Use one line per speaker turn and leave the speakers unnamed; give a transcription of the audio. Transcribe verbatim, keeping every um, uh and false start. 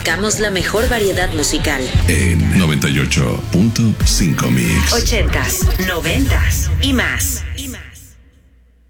tocamos la mejor variedad musical.
En noventa y ocho punto cinco Mix.
Ochentas, noventas y más.